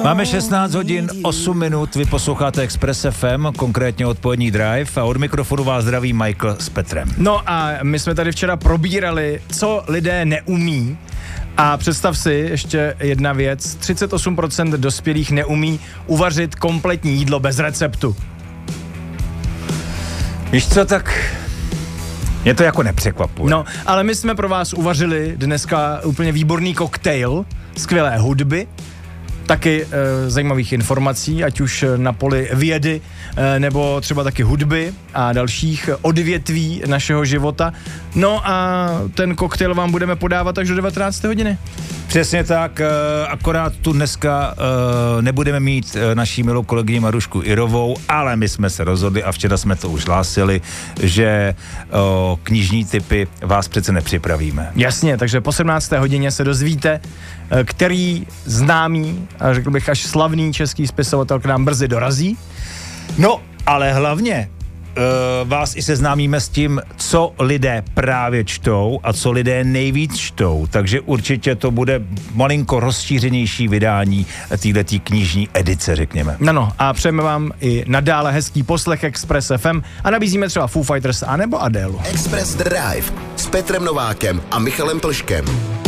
Máme 16 hodin 8 minut, vy posloucháte Express FM, konkrétně odpolední Drive a od mikrofonu vás zdraví Michael s Petrem. No a my jsme tady včera probírali, co lidé neumí. A představ si ještě jedna věc, 38% dospělých neumí uvařit kompletní jídlo bez receptu. Víš co, tak mě to jako nepřekvapuje. No, ale my jsme pro vás uvařili dneska úplně výborný koktejl, skvělé hudby, taky zajímavých informací, ať už na poli vědy, nebo třeba taky hudby a dalších odvětví našeho života. No a ten koktejl vám budeme podávat až do 19. hodiny. Přesně tak, akorát tu dneska nebudeme mít naší milou kolegyni Marušku Irovou, ale my jsme se rozhodli a včera jsme to už hlásili, že knižní tipy vás přece nepřipravíme. Jasně, takže po 17. hodině se dozvíte, který známý, a řekl bych až slavný český spisovatel k nám brzy dorazí. No, ale hlavně vás i seznámíme s tím, co lidé právě čtou a co lidé nejvíc čtou, takže určitě to bude malinko rozšířenější vydání této knižní edice, řekněme. No, a přejeme vám i nadále hezký poslech Express FM a nabízíme třeba Foo Fighters anebo Adélu. Express Drive s Petrem Novákem a Michalem Plškem.